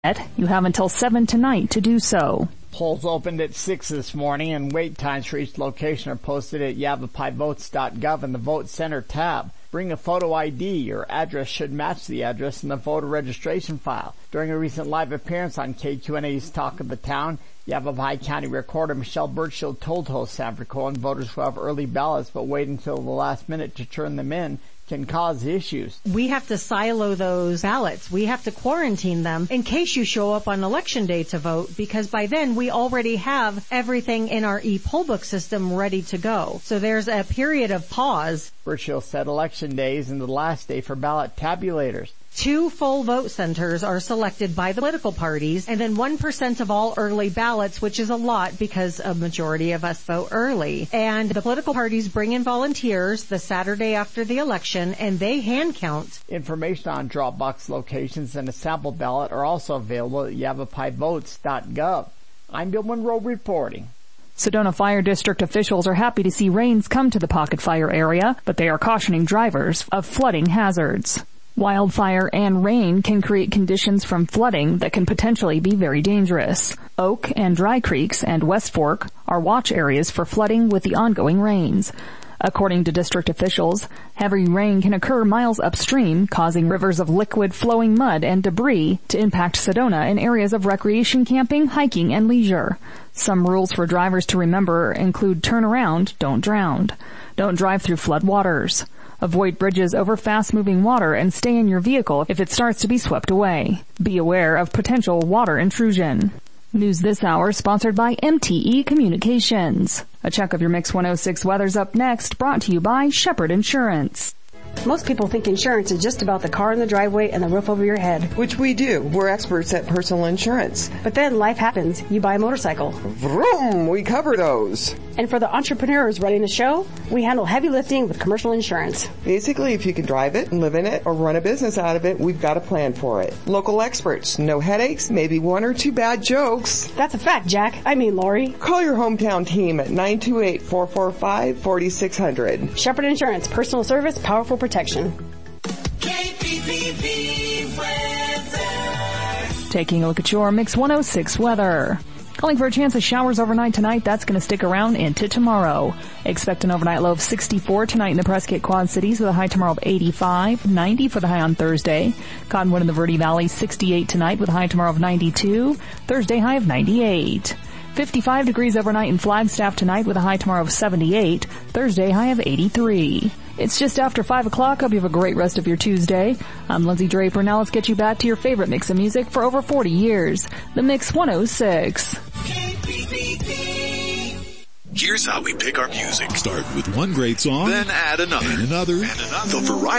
You have until 7 tonight to do so. Polls opened at 6 this morning, and wait times for each location are posted at yavapaivotes.gov in the Vote Center tab. Bring a photo ID. Your address should match the address in the voter registration file. During a recent live appearance on KQNA's Talk of the Town, Yavapai County Recorder Michelle Birchfield told host Sanford Cohen voters who have early ballots but wait until the last minute to turn them in can cause issues. We have to silo those ballots. We have to quarantine them in case you show up on election day to vote, because by then we already have everything in our e-poll book system ready to go. So there's a period of pause. Birchfield said election day is the last day for ballot tabulators. 2 full vote centers are selected by the political parties, and then 1% of all early ballots, which is a lot because a majority of us vote early. And the political parties bring in volunteers the Saturday after the election, and they hand count. Information on drop box locations and a sample ballot are also available at yavapaivotes.gov. I'm Bill Monroe reporting. Sedona Fire District officials are happy to see rains come to the Pocket Fire area, but they are cautioning drivers of flooding hazards. Wildfire and rain can create conditions from flooding that can potentially be very dangerous. Oak and Dry Creeks and West Fork are watch areas for flooding with the ongoing rains. According to district officials, heavy rain can occur miles upstream, causing rivers of liquid flowing mud and debris to impact Sedona in areas of recreation camping, hiking, and leisure. Some rules for drivers to remember include turn around, don't drown. Don't drive through flood waters. Avoid bridges over fast-moving water and stay in your vehicle if it starts to be swept away. Be aware of potential water intrusion. News this hour sponsored by MTE Communications. A check of your Mix 106 weather's up next, brought to you by Shepherd Insurance. Most people think insurance is just about the car in the driveway and the roof over your head. Which we do. We're experts at personal insurance. But then life happens. You buy a motorcycle. Vroom! We cover those. And for the entrepreneurs running the show, we handle heavy lifting with commercial insurance. Basically, if you can drive it and live in it or run a business out of it, we've got a plan for it. Local experts. No headaches, maybe 1 or 2 bad jokes. That's a fact, Jack. I mean, Lori. Call your hometown team at 928-445-4600. Shepherd Insurance. Personal service, powerful protection. KPPV weather. Taking a look at your Mix 106 weather. Calling for a chance of showers overnight tonight. That's going to stick around into tomorrow. Expect an overnight low of 64 tonight in the Prescott Quad Cities with a high tomorrow of 85, 90 for the high on Thursday. Cottonwood in the Verde Valley 68 tonight with a high tomorrow of 92, Thursday high of 98. 55 degrees overnight in Flagstaff tonight with a high tomorrow of 78, Thursday high of 83. It's just after 5 o'clock. Hope you have a great rest of your Tuesday. I'm Lindsay Draper. Now let's get you back to your favorite mix of music for over 40 years. The Mix 106. Here's how we pick our music. Start with one great song, then add another, and another. The variety